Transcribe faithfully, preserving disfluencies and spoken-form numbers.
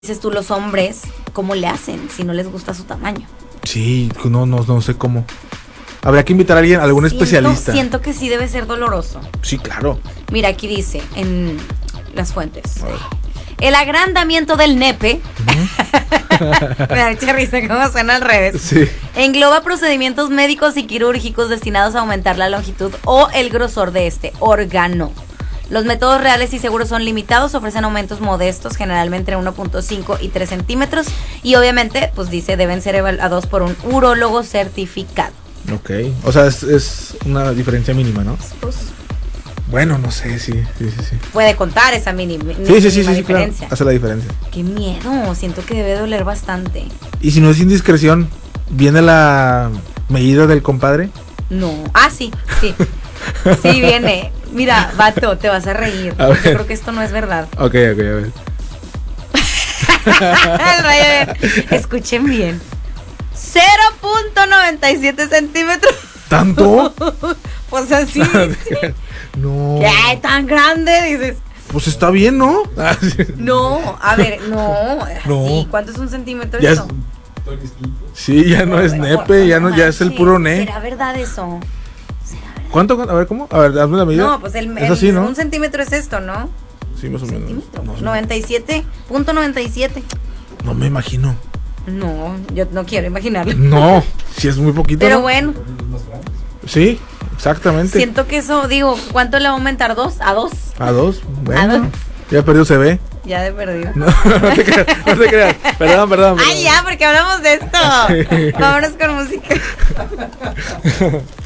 dices tú, los hombres, ¿cómo le hacen si no les gusta su tamaño? Sí, no, no, no sé cómo. Habría que invitar a alguien, a algún siento, especialista. Siento que sí debe ser doloroso. Sí, claro. Mira, aquí dice, en las fuentes. El agrandamiento del nepe. Uh-huh. Me da mucha risa cómo suena al revés. Sí. Engloba procedimientos médicos y quirúrgicos destinados a aumentar la longitud o el grosor de este órgano. Los métodos reales y seguros son limitados, ofrecen aumentos modestos, generalmente entre uno punto cinco y tres centímetros. Y obviamente, pues dice, deben ser evaluados por un urólogo certificado. Ok, o sea, es, es una diferencia mínima, ¿no? Pues, bueno, no sé, sí, sí, sí, sí. Puede contar esa mínima, sí, sí, sí, sí, sí, diferencia. Claro, hace la diferencia. Qué miedo, siento que debe doler bastante. ¿Y si no es indiscreción, viene la medida del compadre? No, ah, sí, sí. Sí, viene. Mira, vato, te vas a reír. A Yo creo que esto no es verdad. Ok, ok, a ver. El rayo, a ver. Escuchen bien. cero punto noventa y siete centímetros. ¿Tanto? Pues así. No. ¿Qué? ¿Tan grande? Dices. Pues está bien, ¿no? No, a ver, no. No. Sí, ¿cuánto es un centímetro ya eso? Es, sí, ya no, no es nepe, ya no, ya es el puro ne. ¿Será verdad eso? ¿Cuánto? A ver, ¿cómo? A ver, hazme la medida. No, pues el, el así, ¿no? un centímetro es esto, ¿no? Sí, más o menos. No, noventa y siete punto noventa y siete. No me imagino. No, yo no quiero imaginarlo. No, si es muy poquito. Pero ¿no? bueno. Sí, exactamente. Siento que eso, digo, ¿cuánto le va a aumentar? ¿Dos? ¿A dos? ¿A dos? Bueno, ¿A dos? Ya perdió se ve. Ya de perdido. No, no te creas, no te creas. Perdón, perdón, perdón. Ay, ya, porque hablamos de esto. Sí. Vámonos con música.